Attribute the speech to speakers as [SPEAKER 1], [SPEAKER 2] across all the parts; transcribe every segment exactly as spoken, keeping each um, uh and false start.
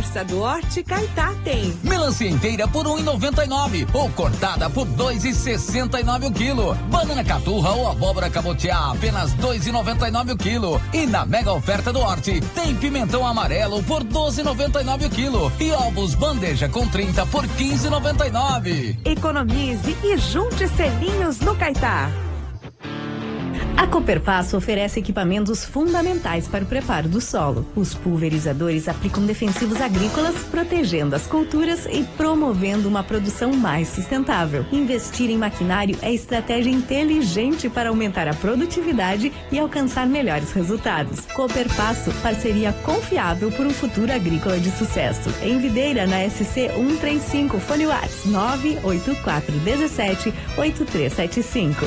[SPEAKER 1] Força do Horti Caetá tem.
[SPEAKER 2] Melancia inteira por um e noventa e nove ou cortada por dois e sessenta e nove o quilo. Banana caturra ou abóbora cabotiá apenas dois e noventa e nove o quilo. E na mega oferta do Horti tem pimentão amarelo por doze e noventa e nove o quilo e ovos bandeja com trinta por quinze e noventa e nove.
[SPEAKER 1] Economize e junte selinhos no Caetá.
[SPEAKER 3] A Cooperpasso oferece equipamentos fundamentais para o preparo do solo. Os pulverizadores aplicam defensivos agrícolas, protegendo as culturas e promovendo uma produção mais sustentável. Investir em maquinário é estratégia inteligente para aumentar a produtividade e alcançar melhores resultados. Cooperpasso, parceria confiável por um futuro agrícola de sucesso. Em Videira, na S C cento e trinta e cinco, fone WhatsApp nove oito quatro um sete oito três sete cinco.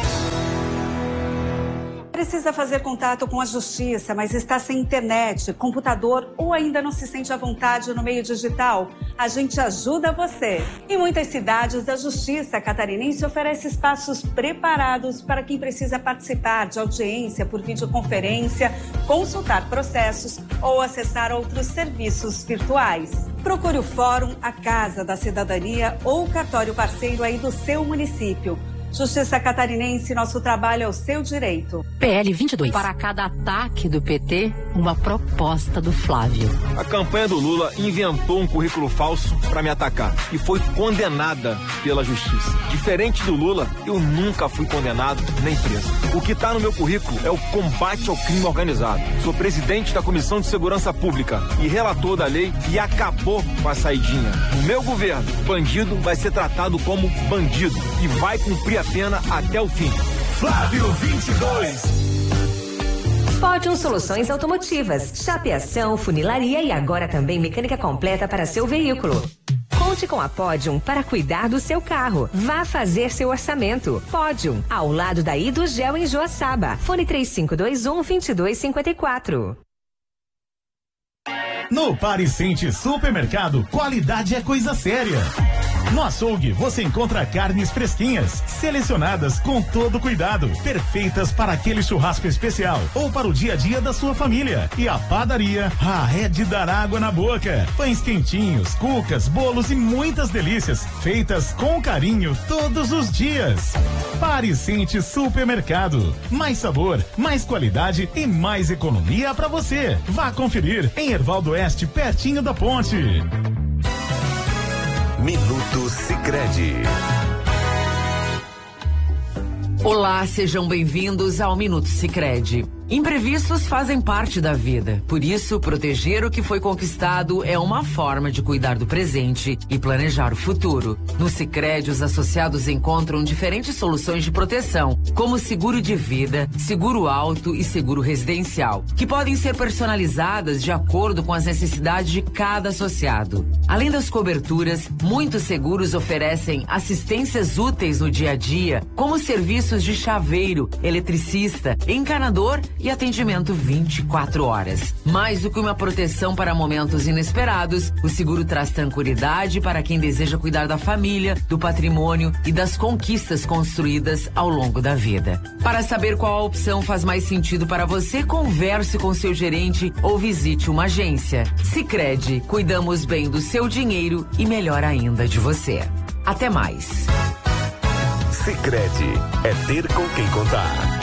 [SPEAKER 4] Precisa fazer contato com a justiça, mas está sem internet, computador ou ainda não se sente à vontade no meio digital? A gente ajuda você. Em muitas cidades, a Justiça Catarinense oferece espaços preparados para quem precisa participar de audiência por videoconferência, consultar processos ou acessar outros serviços virtuais. Procure o Fórum, a Casa da Cidadania ou o cartório parceiro aí do seu município. Justiça Catarinense, nosso trabalho é o seu direito.
[SPEAKER 5] P L vinte e dois. Para cada ataque do P T, uma proposta do Flávio.
[SPEAKER 6] A campanha do Lula inventou um currículo falso para me atacar e foi condenada pela justiça. Diferente do Lula, eu nunca fui condenado nem preso. O que está no meu currículo é o combate ao crime organizado. Sou presidente da Comissão de Segurança Pública e relator da lei e acabou com a saidinha. No meu governo, bandido vai ser tratado como bandido e vai cumprir a pena até o fim.
[SPEAKER 7] Flávio vinte e dois.
[SPEAKER 8] Pódium Soluções Automotivas, chapeação, funilaria e agora também mecânica completa para seu veículo. Conte com a Pódium para cuidar do seu carro. Vá fazer seu orçamento. Pódium, ao lado da Hidrogel em Joaçaba. Fone três cinco dois um, dois dois cinco quatro.
[SPEAKER 7] No Parisente Supermercado, qualidade é coisa séria. No açougue, você encontra carnes fresquinhas, selecionadas com todo cuidado, perfeitas para aquele churrasco especial ou para o dia a dia da sua família. E a padaria, ah, é de dar água na boca. Pães quentinhos, cucas, bolos e muitas delícias, feitas com carinho todos os dias. Parisente Supermercado, mais sabor, mais qualidade e mais economia para você. Vá conferir em Hervaldo Oeste, pertinho da ponte.
[SPEAKER 9] Minuto Sicredi.
[SPEAKER 10] Olá, sejam bem-vindos ao Minuto Sicredi. Imprevistos fazem parte da vida, por isso proteger o que foi conquistado é uma forma de cuidar do presente e planejar o futuro. No Sicredi, os associados encontram diferentes soluções de proteção, como seguro de vida, seguro auto e seguro residencial, que podem ser personalizadas de acordo com as necessidades de cada associado. Além das coberturas, muitos seguros oferecem assistências úteis no dia a dia, como serviços de chaveiro, eletricista, encanador e atendimento vinte e quatro horas. Mais do que uma proteção para momentos inesperados, o seguro traz tranquilidade para quem deseja cuidar da família, do patrimônio e das conquistas construídas ao longo da vida. Para saber qual a opção faz mais sentido para você, converse com seu gerente ou visite uma agência. Sicredi, cuidamos bem do seu dinheiro e melhor ainda de você. Até mais.
[SPEAKER 9] Sicredi, é ter com quem contar.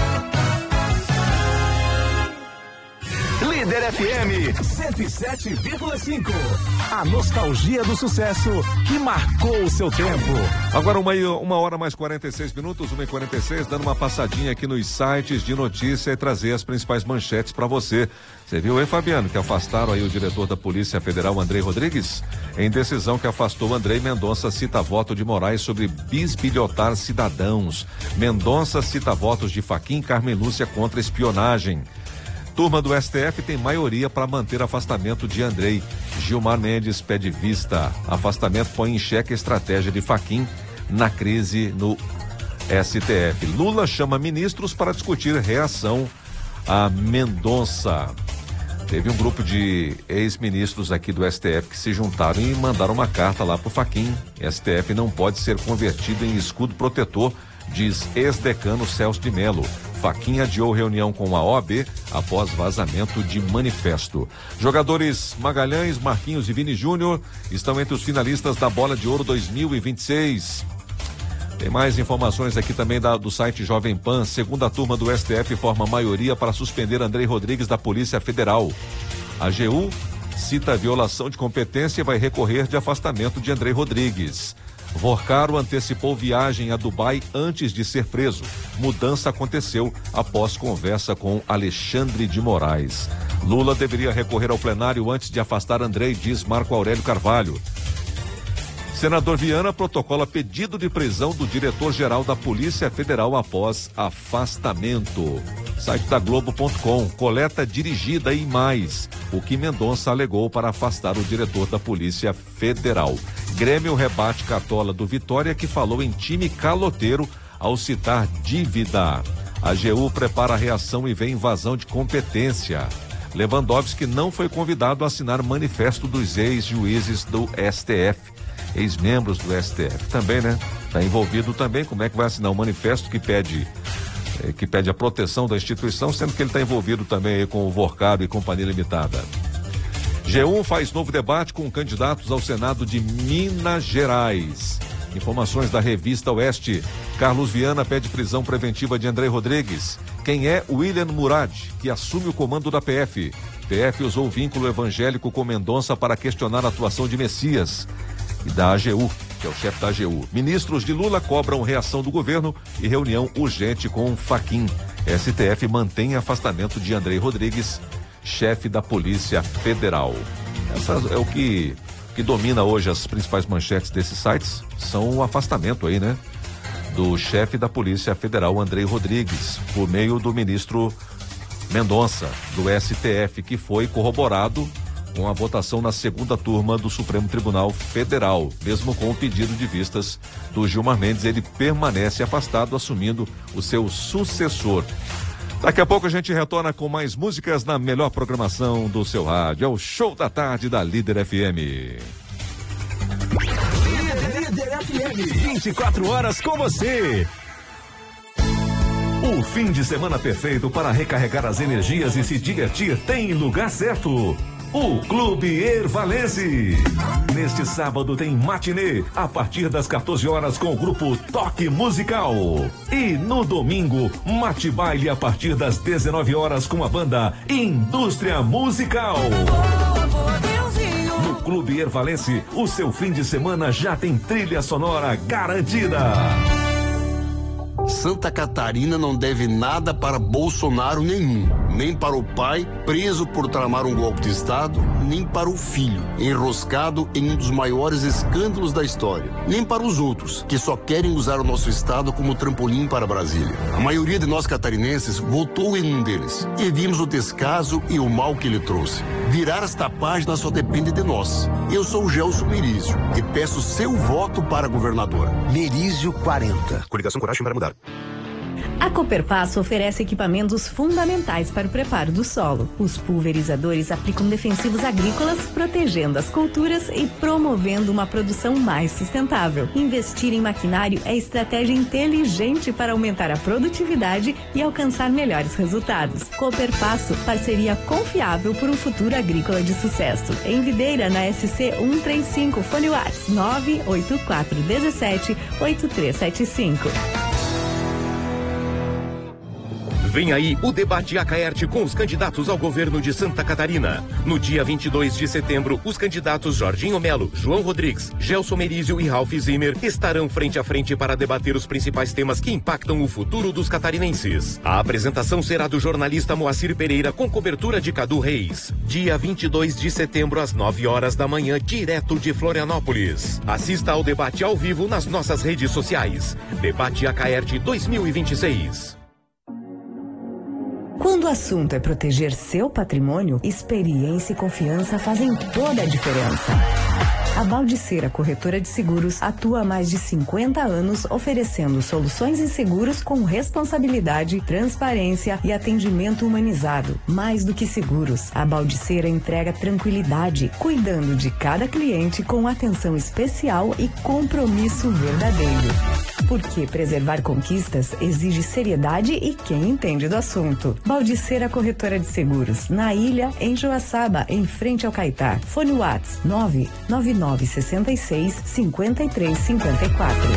[SPEAKER 9] Líder F M cento e sete vírgula cinco. A nostalgia do sucesso que marcou o seu tempo.
[SPEAKER 11] Agora uma, uma hora mais quarenta e seis minutos, uma e quarenta e seis, dando uma passadinha aqui nos sites de notícia e trazer as principais manchetes para você. Você viu, hein, Fabiano, que afastaram aí o diretor da Polícia Federal, Andrei Rodrigues? Em decisão que afastou Andrei, Mendonça cita voto de Moraes sobre bisbilhotar cidadãos. Mendonça cita votos de Fachin e Carmen Lúcia contra espionagem. Turma do S T F tem maioria para manter afastamento de Andrei. Gilmar Mendes pede vista. Afastamento põe em xeque a estratégia de Fachin na crise no S T F. Lula chama ministros para discutir reação a Mendonça. Teve um grupo de ex-ministros aqui do S T F que se juntaram e mandaram uma carta lá pro Fachin. S T F não pode ser convertido em escudo protetor, diz ex-decano Celso de Mello. Fachin adiou reunião com a O A B após vazamento de manifesto. Jogadores Magalhães, Marquinhos e Vini Júnior estão entre os finalistas da Bola de Ouro dois mil e vinte e seis. Tem mais informações aqui também da, do site Jovem Pan. Segunda turma do S T F forma maioria para suspender Andrei Rodrigues da Polícia Federal. A A G U cita a violação de competência e vai recorrer de afastamento de Andrei Rodrigues. Vorcaro antecipou viagem a Dubai antes de ser preso. Mudança aconteceu após conversa com Alexandre de Moraes. Lula deveria recorrer ao plenário antes de afastar Andrei, diz Marco Aurélio Carvalho. Senador Viana protocola pedido de prisão do diretor-geral da Polícia Federal após afastamento. Site da Globo ponto com, coleta dirigida e mais. O que Mendonça alegou para afastar o diretor da Polícia Federal. Grêmio rebate Cartola do Vitória, que falou em time caloteiro ao citar dívida. A A G U prepara a reação e vê invasão de competência. Lewandowski não foi convidado a assinar manifesto dos ex-juízes do S T F. Ex-membros do S T F também, né? Está envolvido também. Como é que vai assinar um manifesto que pede eh, que pede a proteção da instituição, sendo que ele está envolvido também aí com o Vorcado e Companhia Limitada. G um faz novo debate com candidatos ao Senado de Minas Gerais. Informações da revista Oeste. Carlos Viana pede prisão preventiva de Andrei Rodrigues. Quem é William Murad, que assume o comando da P F? P F usou vínculo evangélico com Mendonça para questionar a atuação de Messias. E da A G U, que é o chefe da A G U. Ministros de Lula cobram reação do governo e reunião urgente com Fachin. S T F mantém afastamento de Andrei Rodrigues, chefe da Polícia Federal. Essa é o que, que domina hoje as principais manchetes desses sites, são o afastamento aí, né? Do chefe da Polícia Federal, Andrei Rodrigues, por meio do ministro Mendonça, do S T F, que foi corroborado com a votação na segunda turma do Supremo Tribunal Federal. Mesmo com o pedido de vistas do Gilmar Mendes, ele permanece afastado, assumindo o seu sucessor. Daqui a pouco a gente retorna com mais músicas na melhor programação do seu rádio. É o Show da Tarde da Líder F M.
[SPEAKER 9] Líder F M, vinte e quatro horas com você. O fim de semana perfeito para recarregar as energias e se divertir tem lugar certo. O Clube Ervalense. Neste sábado tem matinê a partir das quatorze horas com o grupo Toque Musical. E no domingo, mate baile a partir das dezenove horas com a banda Indústria Musical. No Clube Ervalense, o seu fim de semana já tem trilha sonora garantida.
[SPEAKER 12] Santa Catarina não deve nada para Bolsonaro nenhum, nem para o pai, preso por tramar um golpe de Estado, nem para o filho, enroscado em um dos maiores escândalos da história, nem para os outros, que só querem usar o nosso Estado como trampolim para Brasília. A maioria de nós catarinenses votou em um deles, e vimos o descaso e o mal que ele trouxe. Virar esta página só depende de nós. Eu sou o Gelson Merizio e peço seu voto para governador. Merizio quarenta.
[SPEAKER 9] Coligação Coragem para Mudar.
[SPEAKER 3] A Cooperpasso oferece equipamentos fundamentais para o preparo do solo. Os pulverizadores aplicam defensivos agrícolas, protegendo as culturas e promovendo uma produção mais sustentável. Investir em maquinário é estratégia inteligente para aumentar a produtividade e alcançar melhores resultados. Cooperpasso, parceria confiável por um futuro agrícola de sucesso. Em Videira, na S C cento e trinta e cinco, fone WhatsApp nove oito quatro um sete oito três sete cinco.
[SPEAKER 13] Vem aí o debate Acaerte com os candidatos ao governo de Santa Catarina. No dia vinte e dois de setembro, os candidatos Jorginho Melo, João Rodrigues, Gelson Merizio e Ralph Zimmer estarão frente a frente para debater os principais temas que impactam o futuro dos catarinenses. A apresentação será do jornalista Moacir Pereira com cobertura de Cadu Reis. Dia vinte e dois de setembro, às nove horas da manhã, direto de Florianópolis. Assista ao debate ao vivo nas nossas redes sociais. Debate Acaerte dois mil e vinte e seis.
[SPEAKER 3] Quando o assunto é proteger seu patrimônio, experiência e confiança fazem toda a diferença. A Baldiceira Corretora de Seguros atua há mais de cinquenta anos oferecendo soluções em seguros com responsabilidade, transparência e atendimento humanizado. Mais do que seguros, a Baldiceira entrega tranquilidade, cuidando de cada cliente com atenção especial e compromisso verdadeiro. Porque preservar conquistas exige seriedade e quem entende do assunto. Baldiceira Corretora de Seguros, na Ilha, em Joaçaba, em frente ao Caetá. Fone Whats nove nove nove seis seis, cinco três cinco quatro.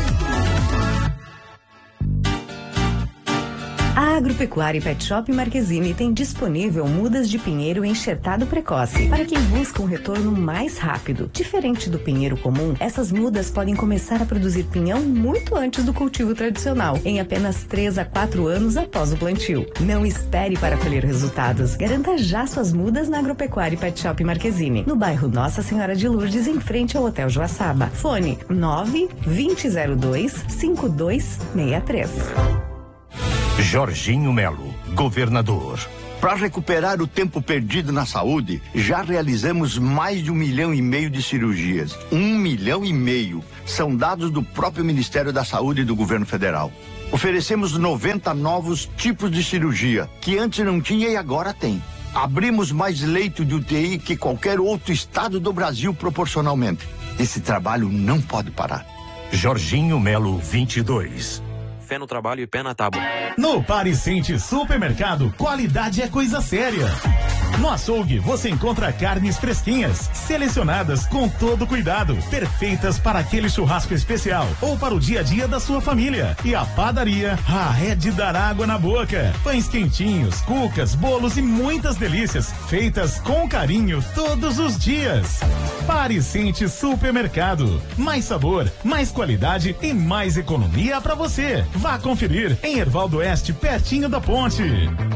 [SPEAKER 3] A Agropecuária e Pet Shop Marquezine tem disponível mudas de pinheiro enxertado precoce para quem busca um retorno mais rápido. Diferente do pinheiro comum, essas mudas podem começar a produzir pinhão muito antes do cultivo tradicional, em apenas três a quatro anos após o plantio. Não espere para colher resultados. Garanta já suas mudas na Agropecuária e Pet Shop Marquezine, no bairro Nossa Senhora de Lourdes, em frente ao Hotel Joaçaba. Fone nove dois zero dois, cinco dois seis três.
[SPEAKER 14] Jorginho Melo, governador.
[SPEAKER 15] Para recuperar o tempo perdido na saúde, já realizamos mais de um milhão e meio de cirurgias. Um milhão e meio. São dados do próprio Ministério da Saúde e do Governo Federal. Oferecemos noventa novos tipos de cirurgia, que antes não tinha e agora tem. Abrimos mais leito de U T I que qualquer outro estado do Brasil proporcionalmente. Esse trabalho não pode parar.
[SPEAKER 14] Jorginho Melo, vinte e dois.
[SPEAKER 16] Fé no trabalho e pé na tábua.
[SPEAKER 7] No Pariscente Supermercado, qualidade é coisa séria. No açougue, você encontra carnes fresquinhas, selecionadas com todo cuidado, perfeitas para aquele churrasco especial ou para o dia a dia da sua família. E a padaria, ah, é de dar água na boca. Pães quentinhos, cucas, bolos e muitas delícias, feitas com carinho todos os dias. Pariscente Supermercado, mais sabor, mais qualidade e mais economia para você. Vá conferir em Hervaldo Oeste, pertinho da ponte.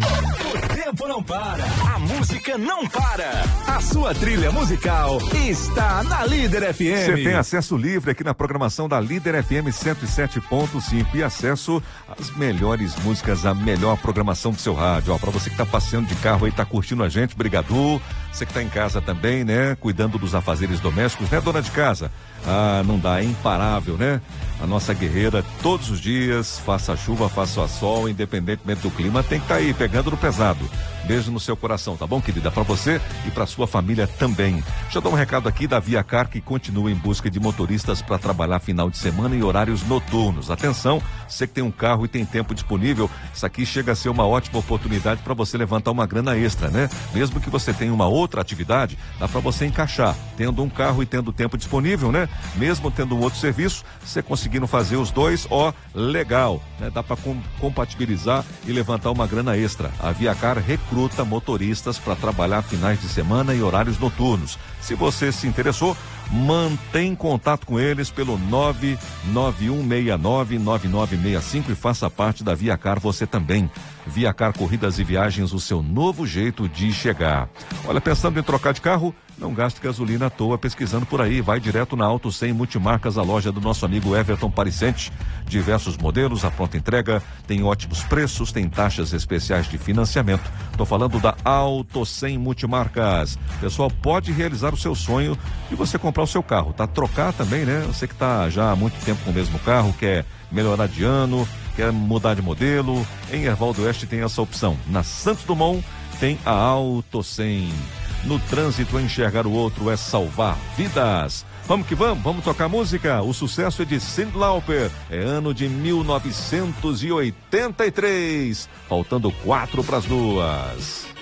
[SPEAKER 17] O tempo não para, a música não para. A sua trilha musical está na Líder F M.
[SPEAKER 11] Você tem acesso livre aqui na programação da Líder F M cento e sete ponto cinco e acesso às melhores músicas, a melhor programação do seu rádio. Ó, pra você que tá passeando de carro aí, tá curtindo a gente, brigadu. Você que tá em casa também, né? Cuidando dos afazeres domésticos, né, dona de casa? Ah, não dá, é imparável, né? A nossa guerreira, todos os dias, faça chuva, faça sol, independentemente do clima, tem que estar tá aí, pegando no pesado. Beijo no seu coração, tá bom, querida? Pra você e pra sua família também. Deixa eu dar um recado aqui da Via Car, que continua em busca de motoristas para trabalhar final de semana e horários noturnos. Atenção, você que tem um carro e tem tempo disponível, isso aqui chega a ser uma ótima oportunidade para você levantar uma grana extra, né? Mesmo que você tenha uma outra atividade, dá para você encaixar, tendo um carro e tendo tempo disponível, né? Mesmo tendo um outro serviço, você conseguindo fazer os dois, ó, legal, né? Dá para com, compatibilizar e levantar uma grana extra. A Via Car recruta motoristas para trabalhar finais de semana e horários noturnos. Se você se interessou, mantém contato com eles pelo nove nove um seis nove, nove nove seis cinco e faça parte da Via Car você também. Via Car Corridas e Viagens, o seu novo jeito de chegar. Olha, pensando em trocar de carro? Não gaste gasolina à toa pesquisando por aí. Vai direto na Auto cem Multimarcas, a loja do nosso amigo Everton Pariscente. Diversos modelos, a pronta entrega, tem ótimos preços, tem taxas especiais de financiamento. Tô falando da Auto cem Multimarcas. Pessoal, pode realizar o seu sonho de você comprar o seu carro, tá? Trocar também, né? Você que tá já há muito tempo com o mesmo carro, quer melhorar de ano, quer mudar de modelo. Em Hervaldo Oeste tem essa opção. Na Santos Dumont tem a Auto cem. No trânsito, enxergar o outro é salvar vidas. Vamos que vamos, vamos tocar música. O sucesso é de Cyndi Lauper. É ano de mil novecentos e oitenta e três. Faltando quatro para as duas.